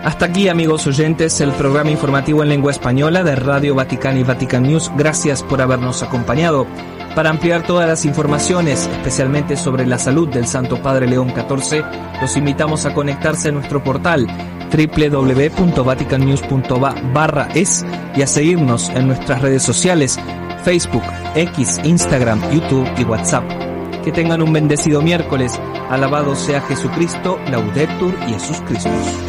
Hasta aquí, amigos oyentes, el programa informativo en lengua española de Radio Vaticana y Vatican News. Gracias por habernos acompañado. Para ampliar todas las informaciones, especialmente sobre la salud del Santo Padre León XIV, los invitamos a conectarse a nuestro portal www.vaticannews.va/es y a seguirnos en nuestras redes sociales, Facebook, X, Instagram, YouTube y WhatsApp. Que tengan un bendecido miércoles. Alabado sea Jesucristo, Laudetur Jesus Christus.